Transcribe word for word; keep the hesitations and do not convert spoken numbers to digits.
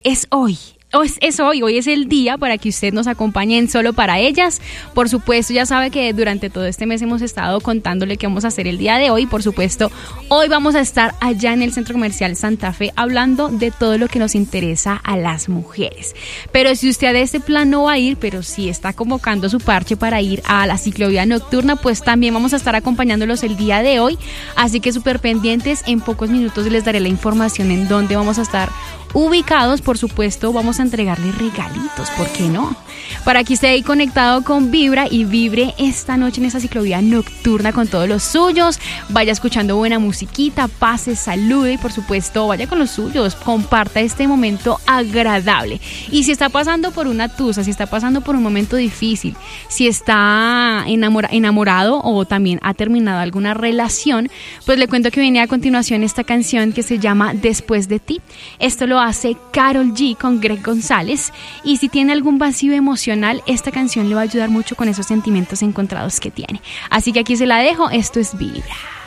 Es hoy. Es, es hoy, hoy es el día para que usted nos acompañe en Solo para Ellas. Por supuesto, ya sabe que durante todo este mes hemos estado contándole qué vamos a hacer el día de hoy. Por supuesto, hoy vamos a estar allá en el Centro Comercial Santa Fe hablando de todo lo que nos interesa a las mujeres. Pero si usted a este plan no va a ir, pero sí está convocando su parche para ir a la ciclovía nocturna, pues también vamos a estar acompañándolos el día de hoy. Así que súper pendientes, en pocos minutos les daré la información en dónde vamos a estar ubicados. Por supuesto, vamos a entregarle regalitos, ¿por qué no? Para que esté ahí conectado con Vibra y vibre esta noche en esa ciclovía nocturna con todos los suyos. Vaya escuchando buena musiquita, pase, salude y por supuesto vaya con los suyos, comparta este momento agradable. Y si está pasando por una tusa, si está pasando por un momento difícil, si está enamora- enamorado o también ha terminado alguna relación, pues le cuento que viene a continuación esta canción que se llama Después de ti. Esto lo hace Karol G con Greg González, y si tiene algún vacío emocional, esta canción le va a ayudar mucho con esos sentimientos encontrados que tiene. Así que aquí se la dejo, esto es Vibra.